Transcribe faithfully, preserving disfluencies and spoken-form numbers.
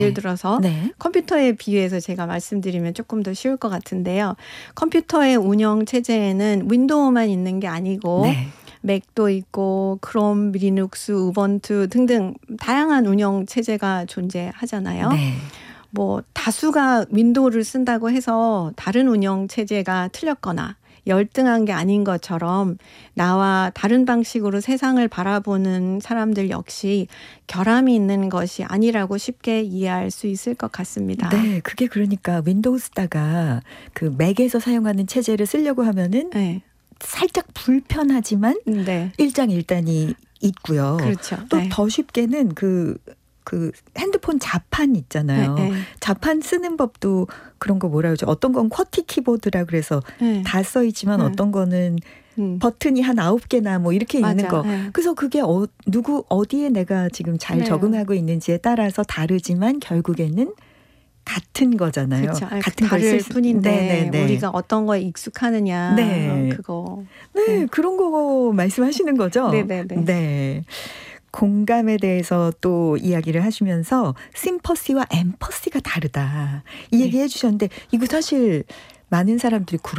예를 들어서 네. 컴퓨터에 비유해서 제가 말씀드리면 조금 더 쉬울 것 같은데요. 컴퓨터의 운영 체제에는 윈도우만 있는 게 아니고 네. 맥도 있고 크롬, 리눅스, 우번투 등등 다양한 운영 체제가 존재하잖아요. 네. 뭐 다수가 윈도우를 쓴다고 해서 다른 운영 체제가 틀렸거나 열등한 게 아닌 것처럼 나와 다른 방식으로 세상을 바라보는 사람들 역시 결함이 있는 것이 아니라고 쉽게 이해할 수 있을 것 같습니다. 네, 그게 그러니까 윈도우 쓰다가 그 맥에서 사용하는 체제를 쓰려고 하면은 네. 살짝 불편하지만 네. 일장일단이 있고요. 그렇죠. 또 네. 더 쉽게는 그 그 핸드폰 자판 있잖아요. 네, 네. 자판 쓰는 법도 그런 거 뭐라 그러죠? 어떤 건 쿼티 키보드라 그래서 네. 다 써 있지만 네. 어떤 거는 음. 버튼이 한 아홉 개나 뭐 이렇게 있는 맞아. 거. 네. 그래서 그게 어, 누구 어디에 내가 지금 잘 네. 적응하고 있는지에 따라서 다르지만 결국에는 같은 거잖아요. 그렇죠. 같은 걸 다를 쓸 수- 뿐인데 네네네. 우리가 어떤 거에 익숙하느냐 네. 그거. 네, 네. 그런 거 말씀하시는 거죠? 네네네. 네. 공감에 대해서 또 이야기를 하시면서 심퍼시와 엠퍼시가 다르다. 이 얘기 네. 해주셨는데 이거 사실 많은 사람들이 그럴